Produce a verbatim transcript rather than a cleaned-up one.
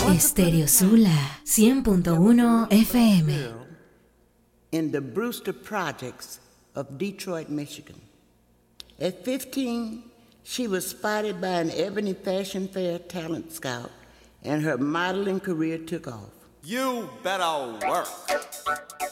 Estéreo Sula cien punto uno F M. In the Brewster Projects of Detroit, Michigan. At fifteen, she was spotted by an Ebony Fashion Fair talent scout, and her modeling career took off. You better work.